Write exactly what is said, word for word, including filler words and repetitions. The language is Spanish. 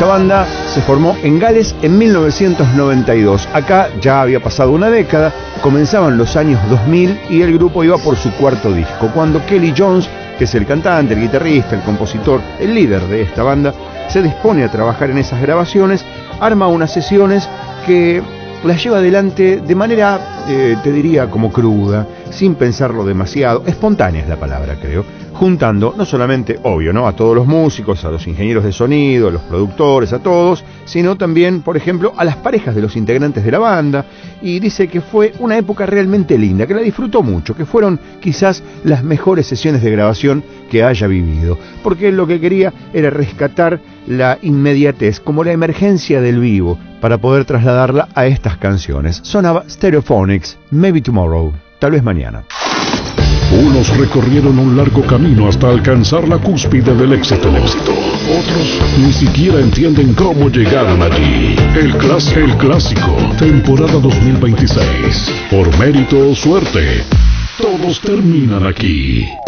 banda se formó en Gales en mil novecientos noventa y dos. Acá ya había pasado una década, comenzaban los años dos mil y el grupo iba por su cuarto disco, cuando Kelly Jones, que es el cantante, el guitarrista, el compositor, el líder de esta banda, se dispone a trabajar en esas grabaciones, arma unas sesiones que las lleva adelante de manera, eh, te diría, como cruda, sin pensarlo demasiado, espontánea es la palabra, creo, juntando no solamente, obvio, ¿no?, a todos los músicos, a los ingenieros de sonido, a los productores, a todos, sino también, por ejemplo, a las parejas de los integrantes de la banda, y dice que fue una época realmente linda, que la disfrutó mucho, que fueron quizás las mejores sesiones de grabación que haya vivido, porque él lo que quería era rescatar la inmediatez, como la emergencia del vivo, para poder trasladarla a estas canciones. Sonaba Stereophonics, Maybe Tomorrow, tal vez mañana. Unos recorrieron un largo camino hasta alcanzar la cúspide del éxito. Otros ni siquiera entienden cómo llegaron allí. El, clas- el clásico, temporada dos mil veintiséis. Por mérito o suerte, todos terminan aquí.